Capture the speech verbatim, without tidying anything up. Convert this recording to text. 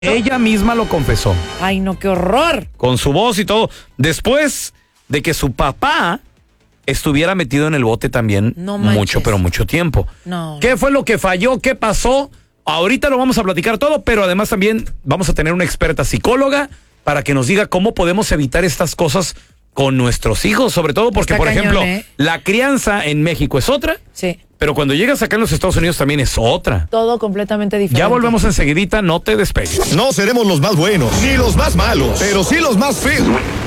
Ella misma lo confesó. Ay, no, qué horror. Con su voz y todo. Después de que su papá estuviera metido en el bote también No manches. mucho, pero mucho tiempo. No. ¿Qué fue lo que falló? ¿Qué pasó? Ahorita lo vamos a platicar todo, pero además también vamos a tener una experta psicóloga para que nos diga cómo podemos evitar estas cosas con nuestros hijos, sobre todo porque, Está por cañón, ejemplo, ¿eh? la crianza en México es otra, Sí. pero cuando llegas acá en los Estados Unidos también es otra. Todo completamente diferente. Ya volvemos enseguidita, no te despegues. No seremos los más buenos, ni los más malos, pero sí los más feos.